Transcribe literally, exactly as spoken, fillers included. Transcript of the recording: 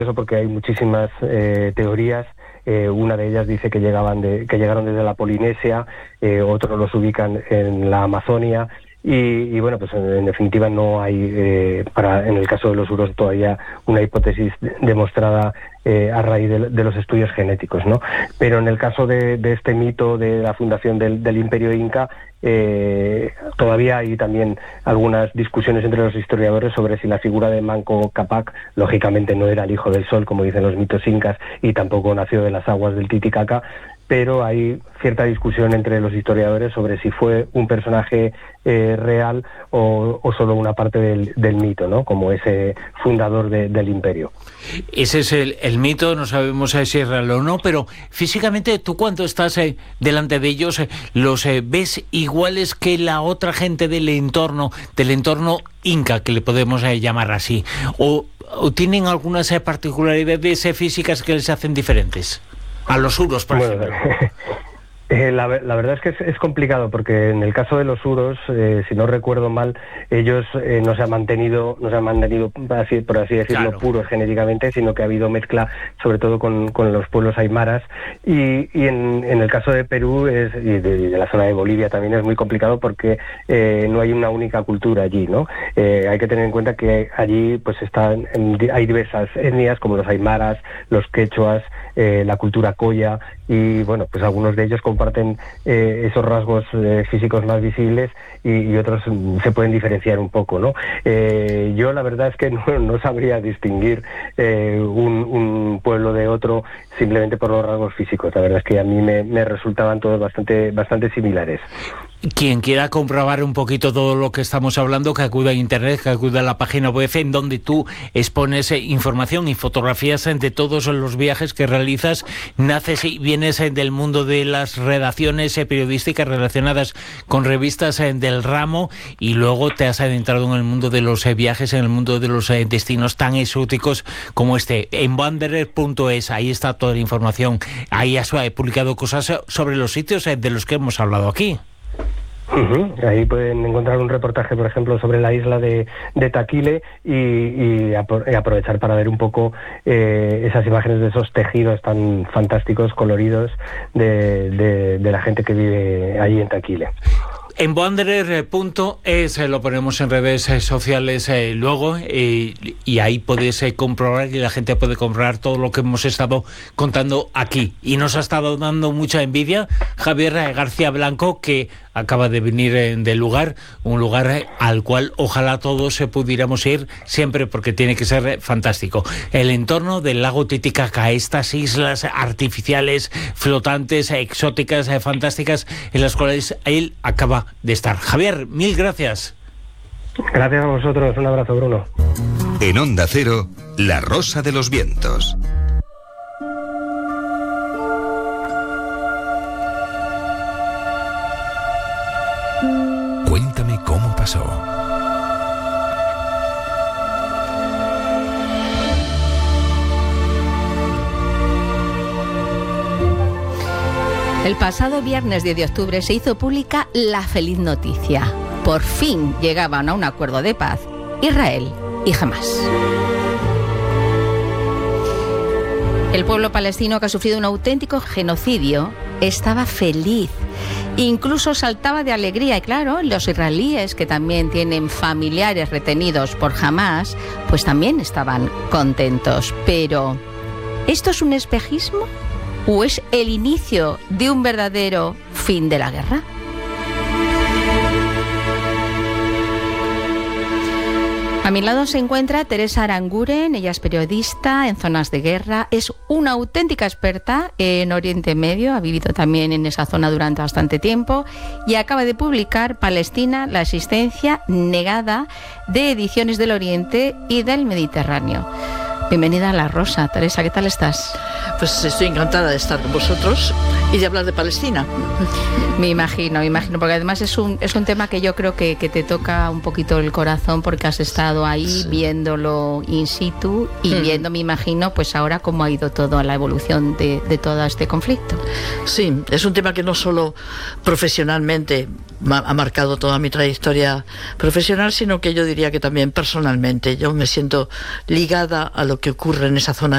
eso porque hay muchísimas eh, teorías. Eh, una de ellas dice que llegaban de, que llegaron desde la Polinesia, eh, otros los ubican en la Amazonia. Y, y bueno, pues en, en definitiva no hay, eh, para en el caso de los uros, todavía una hipótesis de, demostrada eh, a raíz de, de los estudios genéticos, ¿no? Pero en el caso de, de este mito de la fundación del, del Imperio Inca, eh, todavía hay también algunas discusiones entre los historiadores sobre si la figura de Manco Cápac, lógicamente no era el hijo del sol, como dicen los mitos incas, y tampoco nació de las aguas del Titicaca, pero hay cierta discusión entre los historiadores sobre si fue un personaje eh, real o, o solo una parte del, del mito, ¿no? Como ese fundador de, del imperio. Ese es el, el mito, no sabemos si es real o no, pero físicamente tú cuando estás eh, delante de ellos, eh, ¿los eh, ves iguales que la otra gente del entorno, del entorno inca, que le podemos eh, llamar así? ¿O, o tienen algunas eh, particularidades eh, físicas que les hacen diferentes a los uros, por bueno, ejemplo? Eh, la, la verdad es que es, es complicado, porque en el caso de los uros, eh, si no recuerdo mal, ellos eh, no se han mantenido, no se han mantenido así, por así decirlo, claro, puros genéticamente, sino que ha habido mezcla, sobre todo con, con los pueblos aymaras. Y, y en, en el caso de Perú es, y de, de la zona de Bolivia también es muy complicado, porque eh, no hay una única cultura allí, ¿no? Eh, hay que tener en cuenta que allí pues están, hay diversas etnias, como los aymaras, los quechuas, eh, la cultura coya, y bueno, pues algunos de ellos comparten eh, esos rasgos eh, físicos más visibles, y, y otros mm, se pueden diferenciar un poco, ¿no? Eh, yo la verdad es que no, no sabría distinguir eh, un, un pueblo de otro simplemente por los rasgos físicos. La verdad es que a mí me, me resultaban todos bastante, bastante similares. Quien quiera comprobar un poquito todo lo que estamos hablando, que acuda a internet, que acuda a la página web en donde tú expones eh, información y fotografías eh, de todos los viajes que realizas. Naces y vienes eh, del mundo de las redacciones eh, periodísticas relacionadas con revistas eh, del ramo, y luego te has adentrado en el mundo de los eh, viajes, en el mundo de los eh, destinos tan exóticos como este. En wanderer punto es, ahí está toda la información. Ahí has eh, publicado cosas sobre los sitios eh, de los que hemos hablado aquí. Uh-huh. Ahí pueden encontrar un reportaje, por ejemplo, sobre la isla de, de Taquile, y, y, apro- y aprovechar para ver un poco eh, esas imágenes de esos tejidos tan fantásticos, coloridos, de, de, de la gente que vive allí en Taquile. En wanderer punto es, eh, lo ponemos en redes eh, sociales eh, luego, eh, y ahí podéis eh, comprobar, y la gente puede comprobar todo lo que hemos estado contando aquí. Y nos ha estado dando mucha envidia Javier eh, García Blanco, que acaba de venir eh, del lugar, un lugar eh, al cual ojalá todos eh, pudiéramos ir siempre, porque tiene que ser eh, fantástico. El entorno del lago Titicaca, estas islas artificiales, flotantes, eh, exóticas, eh, fantásticas, en las cuales él acaba de estar. Javier, mil gracias. Gracias a vosotros, un abrazo, Bruno. En Onda Cero, La Rosa de los Vientos. Cuéntame cómo pasó. El pasado viernes diez de octubre se hizo pública la feliz noticia. Por fin llegaban a un acuerdo de paz Israel y Hamás. El pueblo palestino, que ha sufrido un auténtico genocidio, estaba feliz. Incluso saltaba de alegría. Y claro, los israelíes, que también tienen familiares retenidos por Hamás, pues también estaban contentos. Pero, ¿esto es un espejismo? ¿O es el inicio de un verdadero fin de la guerra? A mi lado se encuentra Teresa Aranguren. Ella es periodista en zonas de guerra, es una auténtica experta en Oriente Medio, ha vivido también en esa zona durante bastante tiempo y acaba de publicar Palestina, la existencia negada de Ediciones del Oriente y del Mediterráneo. Bienvenida a La Rosa. Teresa, ¿qué tal estás? Pues estoy encantada de estar con vosotros y de hablar de Palestina. Me imagino, me imagino, porque además es un, es un tema que yo creo que, que te toca un poquito el corazón, porque has estado ahí sí. viéndolo in situ y mm. viendo, me imagino, pues ahora cómo ha ido toda la evolución de, de todo este conflicto. Sí, es un tema que no solo profesionalmente ha marcado toda mi trayectoria profesional, sino que yo diría que también personalmente. Yo me siento ligada a lo que ocurre en esa zona